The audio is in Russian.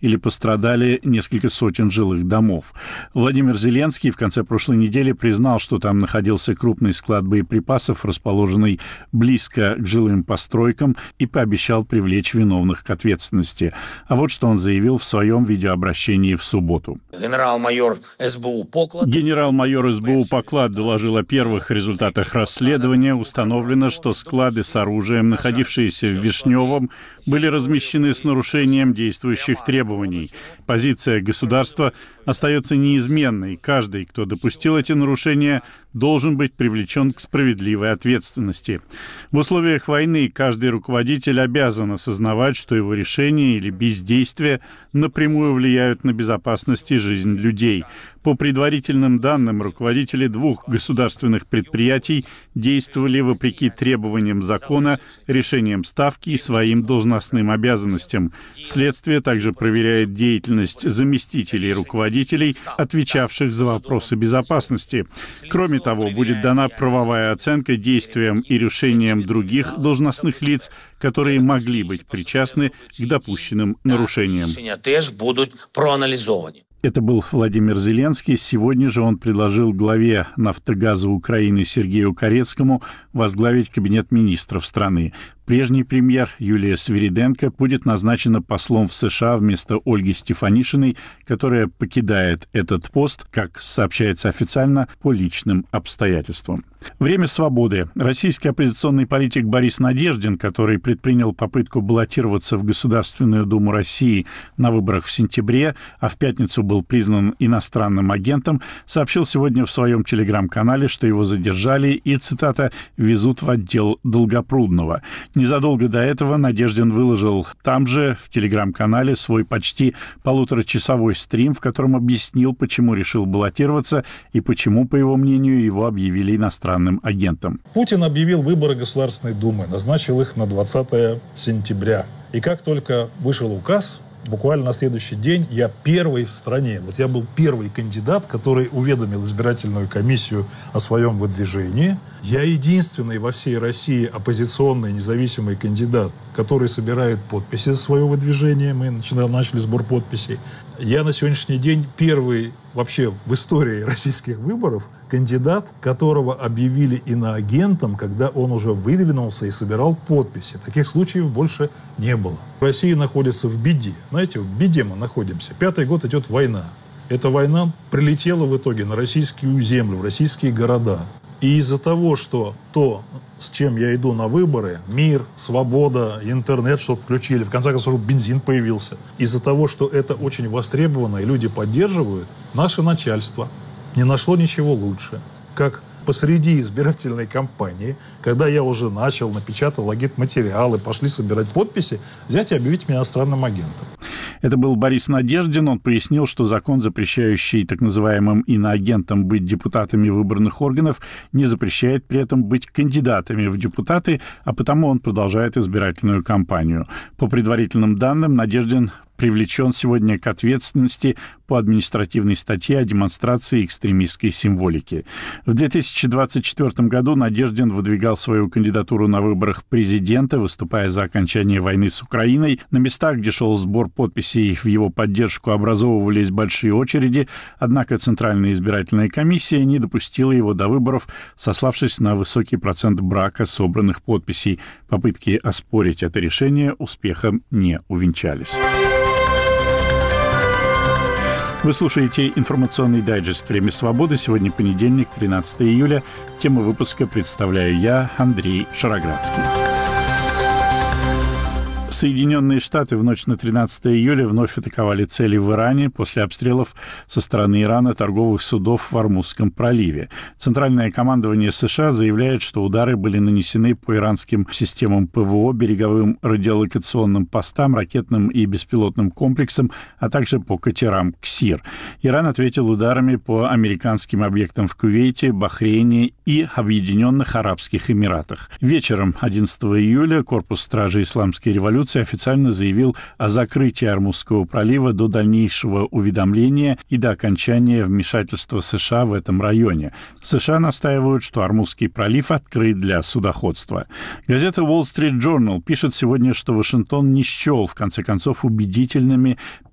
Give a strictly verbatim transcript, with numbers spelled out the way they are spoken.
или пострадали несколько сотен жилых домов. Владимир Зеленский в конце прошлой недели признал, что там находился крупный склад боеприпасов, расположенный близко к жилым постройкам, и пообещал привлечь виновных к ответственности. А вот что он заявил в своем видеообращении в субботу. Генерал-майор СБУ Поклад. Генерал-майор СБУ Поклад доложил о первых результатах расследования. Установлено, что склады с оружием, находившиеся в Вишневом, были размещены с нарушением действующих требований. Позиция государства остается неизменной. Каждый, кто допустил эти нарушения, должен быть привлечен к справедливой ответственности. В условиях войны каждый руководитель обязан осознавать, что его решения или бездействие напрямую влияют на безопасность и жизнь людей. По предварительным данным, руководители двух государственных предприятий действовали вопреки требованиям закона, решениям Ставки и своим должностным обязанностям. Следствие также проверяет деятельность заместителей руководителей, отвечавших за вопросы безопасности. Кроме того, будет дана правовая оценка действиям и решениям других должностных лиц, которые могли быть причастны к допущенным нарушениям. Это был Владимир Зеленский. Сегодня же он предложил главе «Нафтогаза Украины» Сергею Корецкому возглавить кабинет министров страны. Прежний премьер Юлия Свириденко будет назначена послом в США вместо Ольги Стефанишиной, которая покидает этот пост, как сообщается официально, по личным обстоятельствам. Время свободы. Российский оппозиционный политик Борис Надеждин, который предпринял попытку баллотироваться в Государственную Думу России на выборах в сентябре, а в пятницу был признан иностранным агентом, сообщил сегодня в своем телеграм-канале, что его задержали и, цитата, «везут в отдел Долгопрудного». Незадолго до этого Надеждин выложил там же, в телеграм-канале, свой почти полуторачасовой стрим, в котором объяснил, почему решил баллотироваться и почему, по его мнению, его объявили иностранным агентом. Путин объявил выборы Государственной Думы, назначил их на двадцатое сентября. И как только вышел указ, буквально на следующий день я первый в стране, вот я был первый кандидат, который уведомил избирательную комиссию о своем выдвижении. Я единственный во всей России оппозиционный независимый кандидат, который собирает подписи за свое выдвижение. Мы начинали, начали сбор подписей. Я на сегодняшний день первый вообще в истории российских выборов кандидат, которого объявили иноагентом, когда он уже выдвинулся и собирал подписи. Таких случаев больше не было. Россия находится в беде. Знаете, в беде мы находимся. Пятый год идет война. Эта война прилетела в итоге на российскую землю, в российские города. И из-за того, что то, с чем я иду на выборы, мир, свобода, интернет, чтобы включили, в конце концов, бензин появился. Из-за того, что это очень востребовано и люди поддерживают, наше начальство не нашло ничего лучше, как посреди избирательной кампании, когда я уже начал, напечатал агитматериалы, пошли собирать подписи, взять и объявить меня иностранным агентом. Это был Борис Надеждин. Он пояснил, что закон, запрещающий так называемым иноагентам быть депутатами выборных органов, не запрещает при этом быть кандидатами в депутаты, а потому он продолжает избирательную кампанию. По предварительным данным, Надеждин привлечен сегодня к ответственности по административной статье о демонстрации экстремистской символики. В две тысячи двадцать четвёртом году Надеждин выдвигал свою кандидатуру на выборах президента, выступая за окончание войны с Украиной. На местах, где шел сбор подписей в его поддержку, образовывались большие очереди, однако Центральная избирательная комиссия не допустила его до выборов, сославшись на высокий процент брака собранных подписей. Попытки оспорить это решение успехом не увенчались. Вы слушаете информационный дайджест «Время свободы». Сегодня понедельник, тринадцатое июля. Тему выпуска представляю я, Андрей Шароградский. Соединенные Штаты в ночь на тринадцатое июля вновь атаковали цели в Иране после обстрелов со стороны Ирана торговых судов в Ормузском проливе. Центральное командование США заявляет, что удары были нанесены по иранским системам ПВО, береговым радиолокационным постам, ракетным и беспилотным комплексам, а также по катерам «Ксир». Иран ответил ударами по американским объектам в Кувейте, Бахрейне и Объединенных Арабских Эмиратах. Вечером одиннадцатого июля Корпус стражи Исламской революции официально заявил о закрытии Ормузского пролива до дальнейшего уведомления и до окончания вмешательства США в этом районе. США настаивают, что Ормузский пролив открыт для судоходства. Газета Wall Street Journal пишет сегодня, что Вашингтон не счел, в конце концов, убедительными